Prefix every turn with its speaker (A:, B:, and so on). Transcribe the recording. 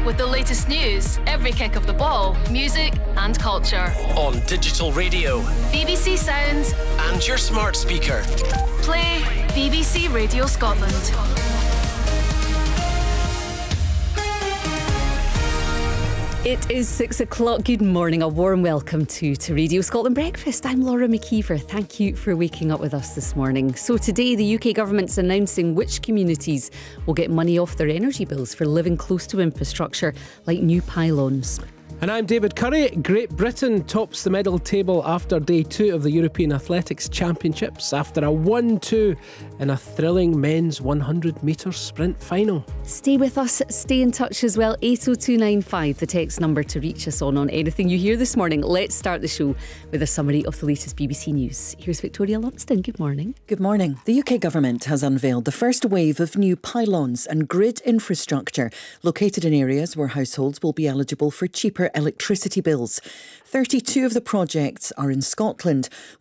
A: with the latest news, every kick of the ball, music and culture.
B: On digital radio,
A: BBC Sounds
B: and your smart speaker.
A: Play BBC Radio Scotland.
C: It is 6 o'clock. Good morning. A warm welcome to Radio Scotland Breakfast. I'm Laura McKeever. Thank you for waking up with us this morning. So today the UK government's announcing which communities will get money off their energy bills for living close to infrastructure like new pylons.
D: And I'm David Curry. Great Britain tops the medal table after day 2 of the European Athletics Championships after a 1-2 in a thrilling men's 100 metre sprint final.
C: Stay with us, stay in touch as well. 80295, the text number to reach us on anything you hear this morning. Let's start the show with a summary of the latest BBC News. Here's Victoria Lumsden. Good morning.
E: Good morning. The UK government has unveiled the first wave of new pylons and grid infrastructure located in areas where households will be eligible for cheaper electricity bills. 32 of the projects are in Scotland,